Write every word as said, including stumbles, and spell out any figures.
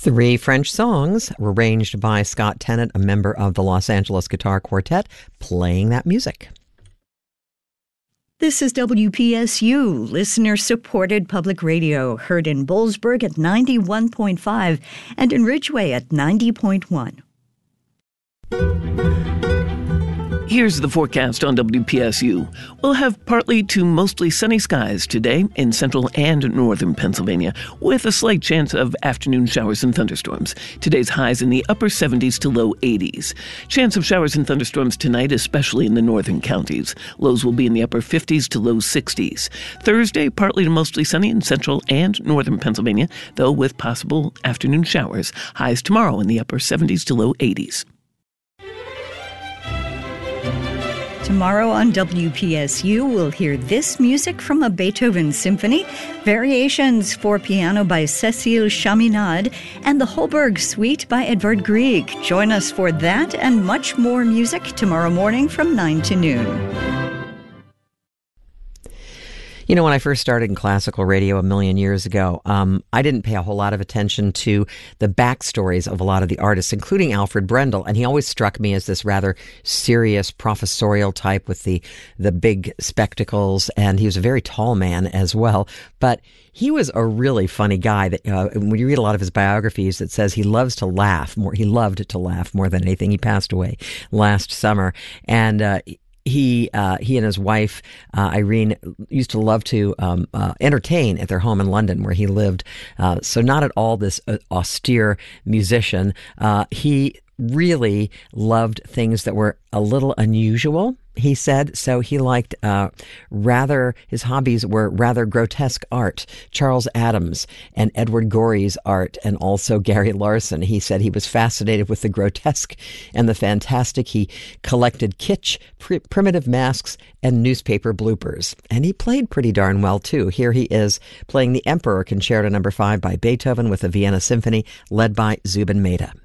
Three French songs were arranged by Scott Tennant, a member of the Los Angeles Guitar Quartet, playing that music. This is W P S U, listener-supported public radio, heard in Boalsburg at ninety-one point five and in Ridgeway at ninety point one. Here's the forecast on W P S U. We'll have partly to mostly sunny skies today in central and northern Pennsylvania, with a slight chance of afternoon showers and thunderstorms. Today's highs in the upper seventies to low eighties. Chance of showers and thunderstorms tonight, especially in the northern counties. Lows will be in the upper fifties to low sixties. Thursday, partly to mostly sunny in central and northern Pennsylvania, though with possible afternoon showers. Highs tomorrow in the upper seventies to low eighties. Tomorrow on W P S U, we'll hear this music from a Beethoven symphony, Variations for Piano by Cécile Chaminade, and the Holberg Suite by Edvard Grieg. Join us for that and much more music tomorrow morning from nine to noon. You know, when I first started in classical radio a million years ago, um, I didn't pay a whole lot of attention to the backstories of a lot of the artists, including Alfred Brendel. And he always struck me as this rather serious professorial type with the, the big spectacles. And he was a very tall man as well. But he was a really funny guy that uh, when you read a lot of his biographies, it says he loves to laugh more. He loved to laugh more than anything. He passed away last summer. And, uh, He uh, he and his wife, uh, Irene, used to love to um, uh, entertain at their home in London where he lived. Uh, so not at all this uh, austere musician. Uh, he really loved things that were a little unusual, he said. So he liked uh, rather, his hobbies were rather grotesque art. Charles Addams and Edward Gorey's art, and also Gary Larson. He said he was fascinated with the grotesque and the fantastic. He collected kitsch, pr- primitive masks, and newspaper bloopers. And he played pretty darn well, too. Here he is playing the Emperor Concerto Number five by Beethoven with the Vienna Symphony, led by Zubin Mehta.